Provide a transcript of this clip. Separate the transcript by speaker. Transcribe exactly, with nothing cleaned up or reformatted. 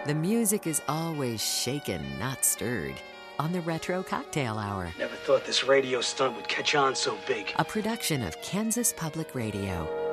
Speaker 1: The music is always shaken, not stirred. On the Retro Cocktail Hour,
Speaker 2: Never thought this radio stunt would catch on so big.
Speaker 1: a production of Kansas Public Radio.